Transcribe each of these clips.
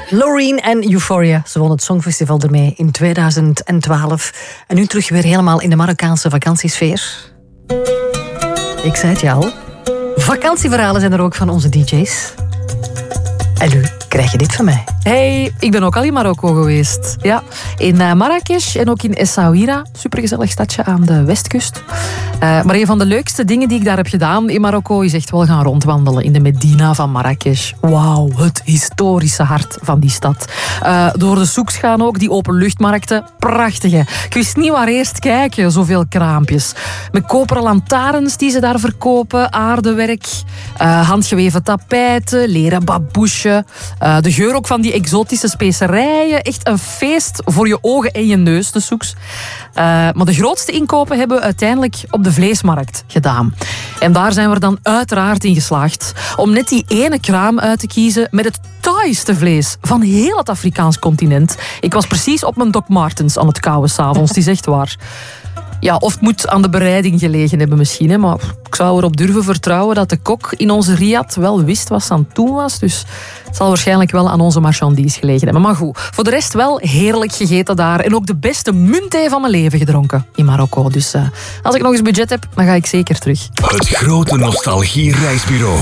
Loreen en Euphoria. Ze won het Songfestival ermee in 2012. En nu terug weer helemaal in de Marokkaanse vakantiesfeer. Ik zei het je al. Vakantieverhalen zijn er ook van onze DJ's. En nu krijg je dit van mij. Hey, ik ben ook al in Marokko geweest. Ja, in Marrakesh en ook in Essaouira. Supergezellig stadje aan de westkust. Maar een van de leukste dingen die ik daar heb gedaan in Marokko is echt wel gaan rondwandelen in de Medina van Marrakesh. Wauw, het historische hart van die stad. Door de souks gaan ook, die openluchtmarkten. Prachtige. Ik wist niet waar eerst kijken, zoveel kraampjes. Met koperen lantaarns die ze daar verkopen, aardewerk, handgeweven tapijten, leren babouche. De geur ook van die exotische specerijen. Echt een feest voor je ogen en je neus, de souks. Maar de grootste inkopen hebben we uiteindelijk op de vleesmarkt gedaan. En daar zijn we dan uiteraard in geslaagd om net die ene kraam uit te kiezen met het taaiste vlees van heel het Afrikaans continent. Ik was precies op mijn Doc Martens aan het kauwen 's avonds, die is echt waar. Ja, of het moet aan de bereiding gelegen hebben misschien. Hè, maar ik zou erop durven vertrouwen dat de kok in onze riad wel wist wat ze aan het doen was. Dus het zal waarschijnlijk wel aan onze marchandise gelegen hebben. Maar goed, voor de rest wel heerlijk gegeten daar. En ook de beste muntthee van mijn leven gedronken in Marokko. Dus als ik nog eens budget heb, dan ga ik zeker terug. Het grote nostalgie-reisbureau.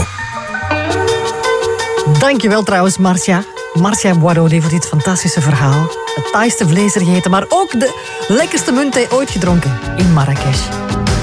Dankjewel trouwens, Marcia. Marcia Boireau voor dit fantastische verhaal. Het taaiste vlees gegeten, maar ook de lekkerste muntthee ooit gedronken in Marrakesh.